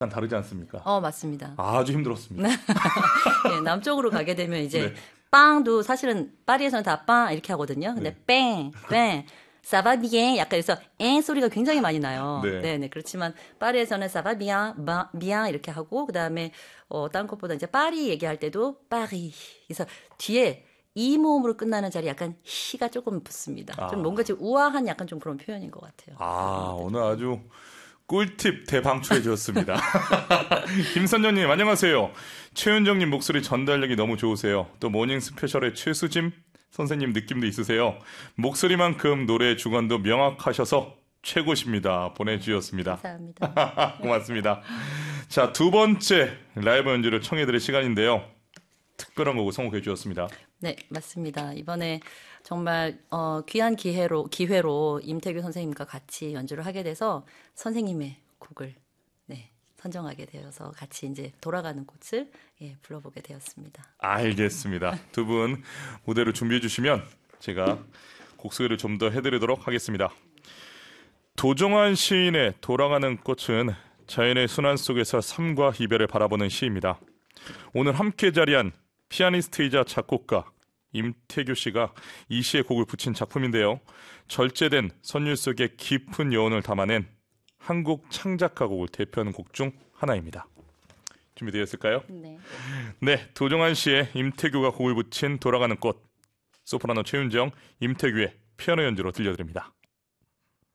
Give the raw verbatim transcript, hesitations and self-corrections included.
약간 다르지 않습니까? 어, 맞습니다. 아주 힘들었습니다. 네, 남쪽으로 가게 되면 이제 네. 빵도 사실은 파리에서는 다 빵 이렇게 하거든요. 근데 네. 뺑, 뺑, 사바비에 약간 그래서 에 소리가 굉장히 많이 나요. 네. 네, 네. 그렇지만 파리에서는 사바비앙, 비앙 이렇게 하고 그다음에 어, 다른 것보다 이제 파리 얘기할 때도 파리. 그래서 뒤에 이 모음으로 끝나는 자리 약간 히가 조금 붙습니다. 아. 좀 뭔가 좀 우아한 약간 좀 그런 표현인 것 같아요. 아, 오늘 아주 꿀팁 대방출해 주셨습니다. 김선정님 안녕하세요. 최윤정님 목소리 전달력이 너무 좋으세요. 또 모닝 스페셜의 최수짐 선생님 느낌도 있으세요. 목소리만큼 노래 주관도 명확하셔서 최고십니다. 보내주셨습니다. 감사합니다. 고맙습니다. 자, 두 번째 라이브 연주를 청해드릴 시간인데요. 특별한 곡을 선곡해 주셨습니다. 네, 맞습니다. 이번에 정말 어, 귀한 기회로 기회로 임태규 선생님과 같이 연주를 하게 돼서 선생님의 곡을 네, 선정하게 되어서 같이 이제 돌아가는 꽃을 예, 불러보게 되었습니다. 알겠습니다. 두 분 무대를 준비해 주시면 제가 곡 소개를 좀 더 해드리도록 하겠습니다. 도종환 시인의 돌아가는 꽃은 자연의 순환 속에서 삶과 이별을 바라보는 시입니다. 오늘 함께 자리한 피아니스트이자 작곡가 임태규 씨가 이 시에 곡을 붙인 작품인데요. 절제된 선율 속의 깊은 여운을 담아낸 한국 창작가곡을 대표하는 곡 중 하나입니다. 준비되었을까요? 네. 네, 도종환 씨의 임태규가 곡을 붙인 돌아가는 꽃, 소프라노 최윤정, 임태규의 피아노 연주로 들려드립니다.